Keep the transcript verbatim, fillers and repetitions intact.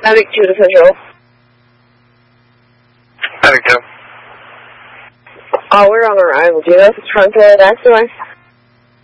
Mavic two to Central. Mavic two. Uh, we're on arrival. Do you know if it's front or back door?